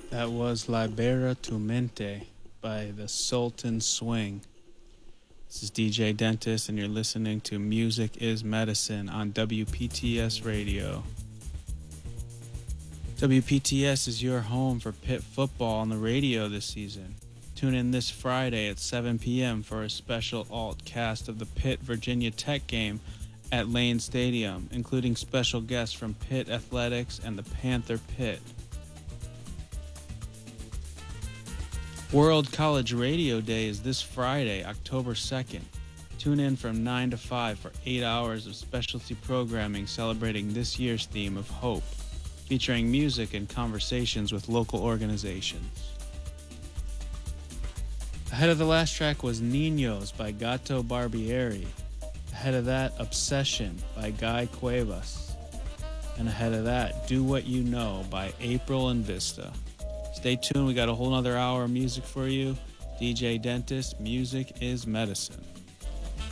That was Libera Tu Mente by the Sultan Swing. This is DJ Dentist, and you're listening to Music is Medicine on WPTS Radio. WPTS is your home for Pitt football on the radio this season. Tune in this Friday at 7 p.m. for a special alt cast of the Pitt Virginia Tech game at Lane Stadium, including special guests from Pitt Athletics and the Panther Pit. World College Radio Day is this Friday, October 2nd. Tune in from 9 to 5 for 8 hours of specialty programming celebrating this year's theme of hope, featuring music and conversations with local organizations. Ahead of the last track was Niños by Gato Barbieri. Ahead of that, Obsession by Guy Cuevas. And ahead of that, Do What You Know by April and Vista. Stay tuned, we got a whole nother hour of music for you. DJ Dentist, Music is Medicine.